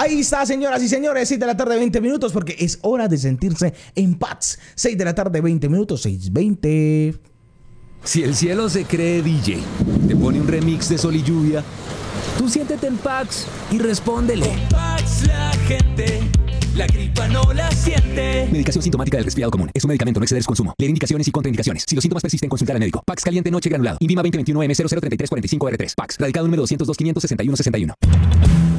Ahí está, señoras y señores, 6 de la tarde, 20 minutos, porque es hora de sentirse en paz. 6 de la tarde, 20 minutos, 6:20. Si el cielo se cree DJ, te pone un remix de Sol y Lluvia, tú siéntete en Pax y respóndele. Con Pax la gente, la gripa no la siente. Medicación sintomática del resfriado común. Es un medicamento, no exceder su consumo. Leer indicaciones y contraindicaciones. Si los síntomas persisten, consultar al médico. Pax caliente noche granulado. INVIMA 2021 M003345R3. Pax. Radicado número 202 561 61.